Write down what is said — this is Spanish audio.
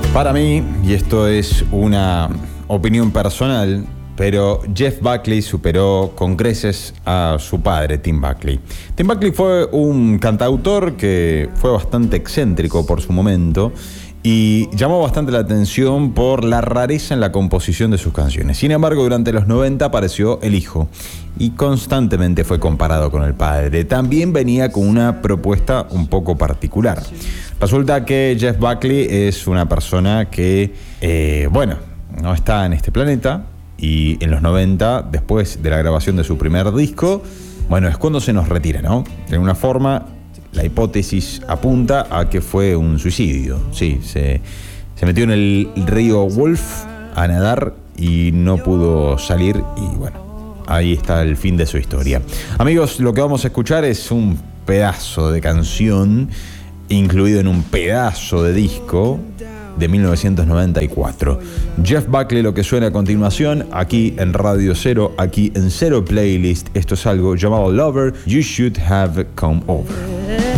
Para mí, y esto es una opinión personal, pero Jeff Buckley superó con creces a su padre, Tim Buckley. Tim Buckley fue un cantautor que fue bastante excéntrico por su momento y llamó bastante la atención por la rareza en la composición de sus canciones. Sin embargo, durante los 90 apareció el hijo y constantemente fue comparado con el padre. También venía con una propuesta un poco particular. Resulta que Jeff Buckley es una persona que, no está en este planeta, y en los 90, después de la grabación de su primer disco, es cuando se nos retira, ¿no? De alguna forma, la hipótesis apunta a que fue un suicidio. Sí, se metió en el río Wolf a nadar y no pudo salir y ahí está el fin de su historia. Amigos, lo que vamos a escuchar es un pedazo de canción incluido en un pedazo de disco de 1994. Jeff Buckley, lo que suena a continuación, aquí en Radio Cero, aquí en Cero Playlist. Esto es algo llamado Lover, You Should Have Come Over.